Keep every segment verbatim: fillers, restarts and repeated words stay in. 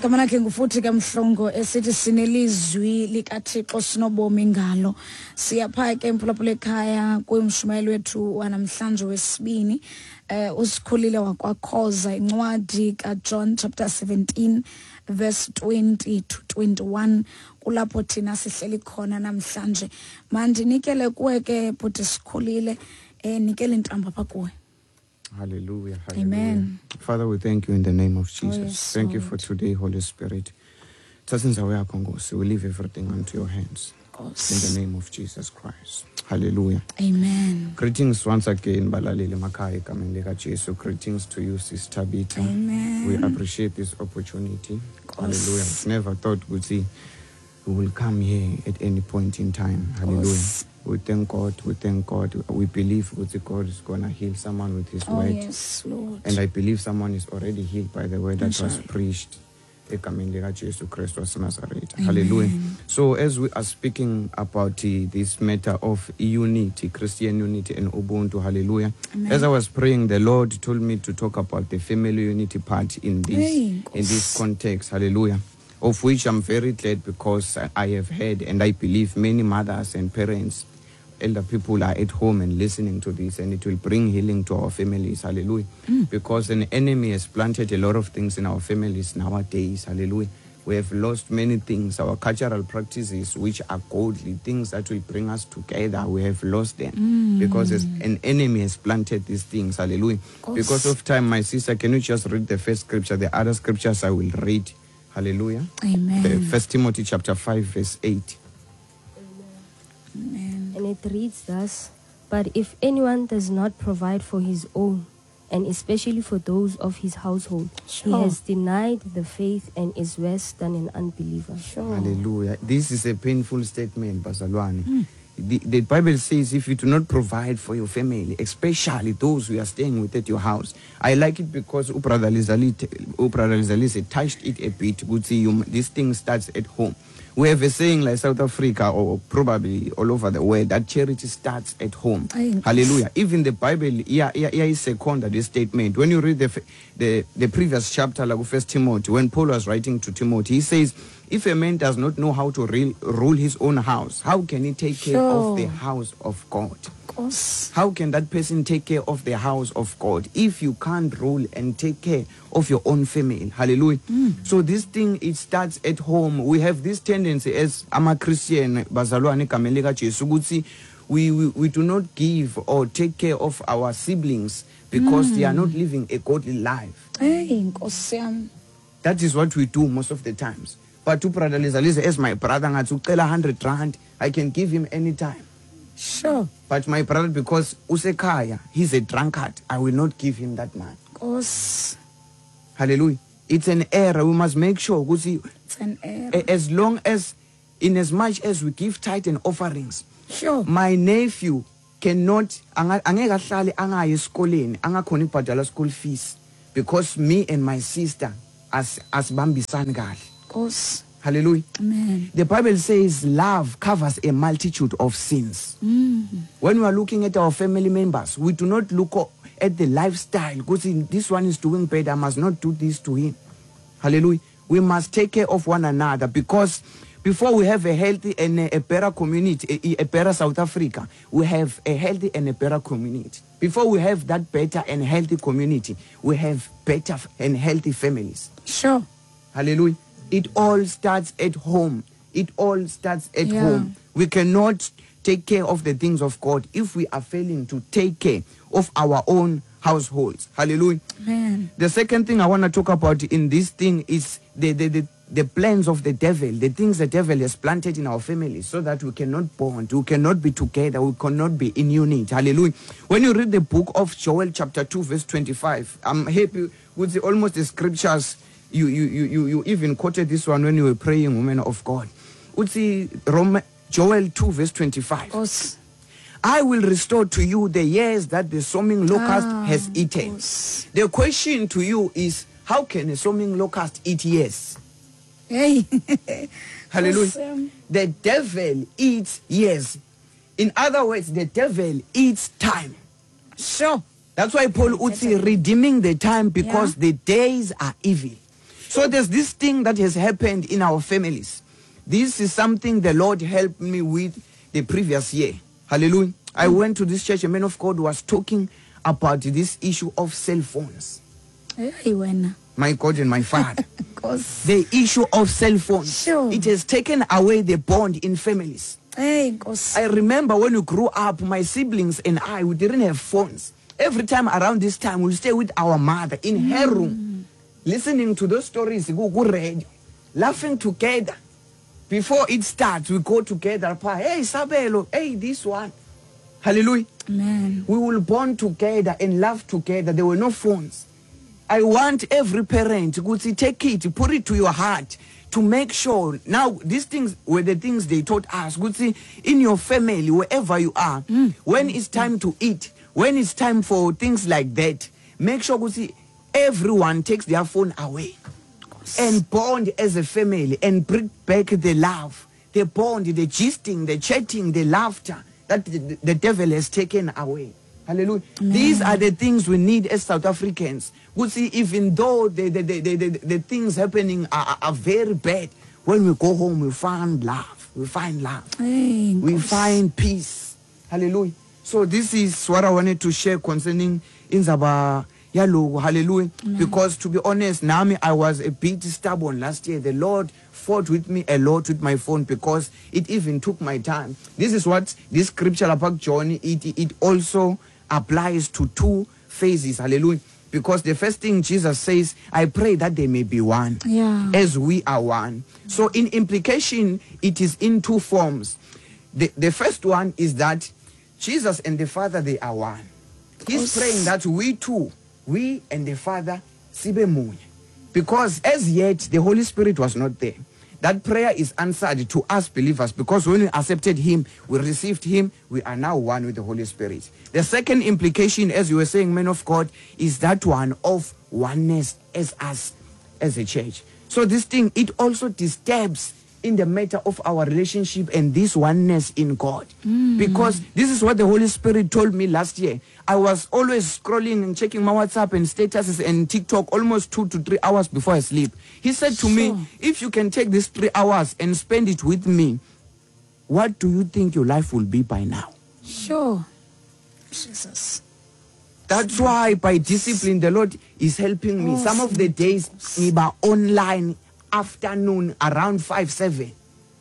Igama lakhe ngufuthi ke Mhlongo esithi sinelizwi likaThixo sinobomi ngalo. Siyapha ke emphulaphula ekhaya kwimshumayeli wethu wanamhlanje wesibini eh usikhulile wakwaKhoza incwadi kaJohn chapter seventeen verse twenty to twenty-one kulapho thina sihleli khona namhlanje. Manje nikele kuwe ke bhuti sikhulile eh nikele intamba pha kuwe. Hallelujah, hallelujah. Amen. Father, we thank you in the name of Jesus. Oh, yes, thank you Lord. for today, Holy Spirit. We leave everything unto your hands. In the name of Jesus Christ. Hallelujah. Amen. Greetings once again, Balalele Makai Kamenlega Jesu. Greetings to you, Sister Bita. Amen. We appreciate this opportunity. Hallelujah. Never thought we'd see we will come here at any point in time. Hallelujah. We thank God, we thank God. We believe that God is going to heal someone with his Oh, word. yes, Lord. And I believe someone is already healed by the word that That's was right. preached. Hallelujah. So as we are speaking about uh, this matter of unity, Christian unity and Ubuntu, hallelujah. Amen. As I was praying, the Lord told me to talk about the family unity part in this, Hey, in this context, hallelujah. Of which I'm very glad because I have heard and I believe many mothers and parents, elder people are at home and listening to this, and it will bring healing to our families, hallelujah. Mm. Because an enemy has planted a lot of things in our families nowadays, hallelujah. We have lost many things, our cultural practices, which are godly, things that will bring us together. We have lost them mm. because an enemy has planted these things, hallelujah. Of because of time, my sister, can you just read the first scripture? The other scriptures I will read, hallelujah. Amen. The First Timothy chapter five, verse eight. Amen. And it reads thus, "But if anyone does not provide for his own, and especially for those of his household, Sure. he has denied the faith and is worse than an unbeliever." Sure. Hallelujah. This is a painful statement, Bazalwane. Mm. The, the Bible says if you do not provide for your family, especially those who are staying with at your house. I like it because Brother Lizalise touched it a bit. Would see you, this thing starts at home. We have a saying like South Africa or probably all over the world that charity starts at home. Thanks. Hallelujah. Even the Bible, yeah, yeah, yeah, is second this statement. When you read the the, the previous chapter, like First Timothy, when Paul was writing to Timothy, he says, if a man does not know how to re- rule his own house, how can he take care Sure. of the house of God? Of course. How can that person take care of the house of God if you can't rule and take care of your own family? Hallelujah. Mm. So this thing, it starts at home. We have this tendency as I'm a Christian, Bazalwane Kamelega Jesu, we, we we do not give or take care of our siblings because mm. they are not living a godly life. Hey, Nkosi yami. That is what we do most of the times. But to Brother Lizalise, as my brother, ngathi one hundred rand, I can give him any time. Sure. But my brother, because usekaya, he's a drunkard, I will not give him that man. Nkosi. Hallelujah. It's an error. We must make sure, Gusi, It's an error. as long as, in as much as we give tithe and offerings, Sure. my nephew cannot, angeke ahlale angayi esikoleni, angakhona ibhadala school fees, because me and my sister as asibambisani kahle. Nkosi. Hallelujah. Amen. The Bible says love covers a multitude of sins. Mm. When we are looking at our family members, we do not look at the lifestyle. Because this one is doing bad, I must not do this to him. Hallelujah. We must take care of one another, because before we have a healthy and a, a better community, a, a better South Africa, we have a healthy and a better community. Before we have that better and healthy community, we have better and healthy families. Sure. Hallelujah. It all starts at home. It all starts at Yeah. home. We cannot take care of the things of God if we are failing to take care of our own households. Hallelujah. Amen. The second thing I want to talk about in this thing is the, the, the, the plans of the devil, the things the devil has planted in our families so that we cannot bond, we cannot be together, we cannot be in unity. Hallelujah. When you read the book of Joel chapter two verse twenty-five, I'm happy with the, almost the scriptures. You, you, you, you even quoted this one when you were praying, women of God. Utsi Rome, Joel two verse twenty-five. Nkosi. I will restore to you the years that the swarming locust Ah, has eaten. Nkosi. The question to you is, how can a swarming locust eat years? Hey. Hallelujah. Nkosi. The devil eats years. In other words, the devil eats time. Sure. That's why Paul Uzi redeeming the time because Yeah. the days are evil. So there's this thing that has happened in our families. This is something the Lord helped me with the previous year. Hallelujah. I went to this church, a man of God was talking about this issue of cell phones. Hey, when? My God and my Father. Cause The issue of cell phones. Sure. It has taken away the bond in families. hey, cause I remember when we grew up, my siblings and I, we didn't have phones. Every time around this time, we'll stay with our mother in her room, listening to those stories, go, go radio, laughing together. Before it starts, we go together. Hey, Sabelo, hey, this one. Hallelujah. Amen. We will bond together and laugh together. There were no phones. I want every parent to take it, put it to your heart to make sure. Now, these things were the things they taught us. See, in your family, wherever you are, mm. when it's time to eat, when it's time for things like that, make sure see, everyone takes their phone away and bond as a family and bring back the love, the bond, the gisting, the chatting, the laughter that the, the devil has taken away. Hallelujah. Amen. These are the things we need as South Africans. We see, even though the, the, the, the, the, the things happening are, are very bad, when we go home, we find love. We find love. Hey, we find peace. Hallelujah. So this is what I wanted to share concerning Inzaba Yalo. Hallelujah. Amen. Because to be honest, Nami, I was a bit stubborn last year. The Lord fought with me a lot with my phone because it even took my time. This is what this scripture about John, it, it also applies to two phases. Hallelujah. Because the first thing Jesus says, I pray that they may be one, yeah, as we are one. So in implication, it is in two forms. The, the first one is that Jesus and the Father, they are one. He's praying that we too, we and the Father, sibe munye. Because as yet, the Holy Spirit was not there. That prayer is answered to us believers because when we accepted him, we received him, we are now one with the Holy Spirit. The second implication, as you were saying, man of God, is that one of oneness as us, as a church. So this thing, it also disturbs in the matter of our relationship and this oneness in God. Mm. Because this is what the Holy Spirit told me last year. I was always scrolling and checking my WhatsApp and statuses and TikTok almost two to three hours before I sleep. He said to sure. me, if you can take these three hours and spend it with me, what do you think your life will be by now? Sure. Jesus. That's why by discipline, the Lord is helping me. Oh, some of the days, Iba online, afternoon around five, seven.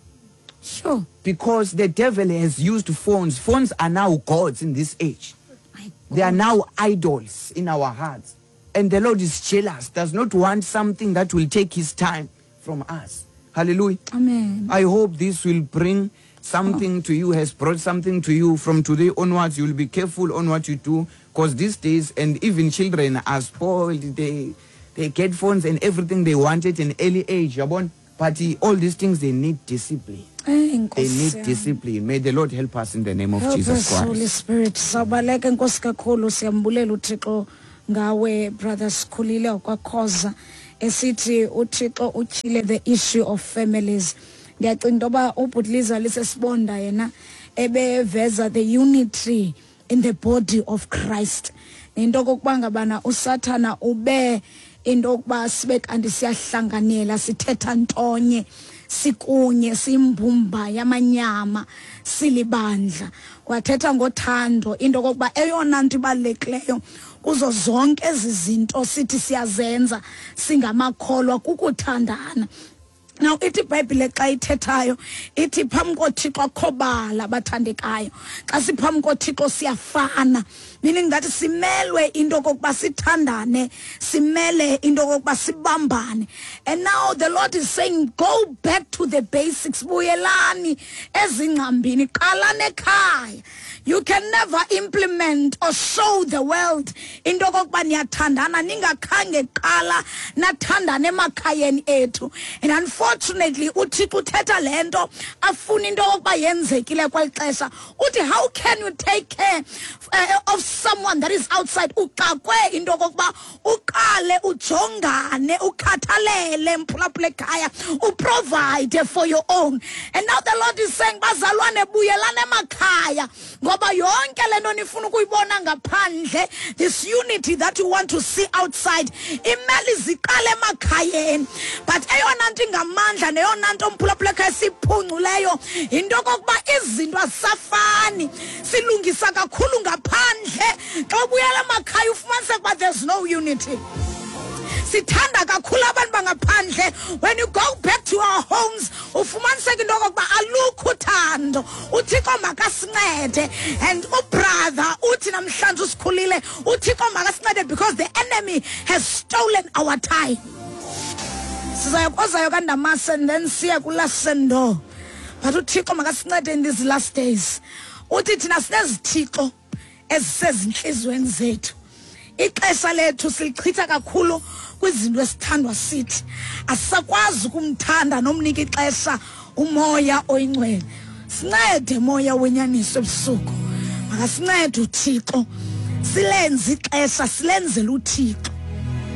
Sure. Because the devil has used phones. Phones are now gods in this age. They are now idols in our hearts. And the Lord is jealous, does not want something that will take his time from us. Hallelujah. Amen. I hope this will bring something oh. to you, has brought something to you. From today onwards, you will be careful on what you do. Because these days, and even children are spoiled. They... They get phones and everything they wanted in early age. But all these things, they need discipline. They need discipline. May the Lord help us in the name of help Jesus us, Christ. Holy Spirit. Sabaleka nkosi kakhulu siyambulela uThixo ngawe brother Sikhulile okwakhoza esithi uThixo uchile the issue of families. Ngiyacinga into yoba ubhutliza lisesibonda yena ebeveza the unity in the body of Christ. Into kokuba ngabana uSathana ube into okuba sibe kanti siyahlanganela sithetha ntonye sikunye simbumba yamanyama silibandla wathetha ngothando into kokuba eyona nto ibalulekileyo kuzo zonke ezi zinto sithi siyazenza singamakholwa kukuthandana. Now ithi iBhayibhile xa ithethayo ithi phambi koThixo akho bala abathandekayo xa siphambi koThixo siyafana, meaning that simelwe into kokuba sithandane, simele into kokuba sibambane. And now the Lord is saying go back to the basics, buyelani ezingcambini, qalane ekhaya. You can never implement or show the world into kokuba niyathandana ningakhange qala nathandane emakhayeni ethu. And unfortunately unfortunately uthixo uthetha lento afuna into yokuba yenzekile kweli xesha uthi how can you take care uh, of someone that is outside uxakwe into yokuba uqale ujongane ukhathalele mphulaphula ekhaya uprovide for your own. And now the Lord is saying bazalwane buyelane emakhaya ngoba yonke lento nifuna ukuyibona ngaphandle, this unity that you want to see outside imali ziqale emakhayeni. But eyona nto ingamandla neyona nto mphulaphula ekhaya siphunculeyo into yokuba izinto asafani silungisa kakhulu ngaphandle xa ubuyela emakhaya ufumaniseka uba there's no unity. Sithanda kakhulu abantu bangaphandle. When you go back to our homes ufumaniseka into yokuba alukho uthando, uthixo makasincede. And ubrother uthi namhlanje usikhulile uthixo makasincede because the enemy has stolen our time. Sizayokozayo kandamase and then siya kulasendo. But uthixo makasincede in these last days. Uthi thina sinezithixo ezisezinhlizweni zethu. Ixesha lethu silichitha kakhulu kwizinto esithandwa sithi asakwazi ukumthanda nomnika ixesha umoya oyingcwele. Sincede moya wenyaniso ebusuku, makasincede uthixo silenze ixesha silenzele uthixo.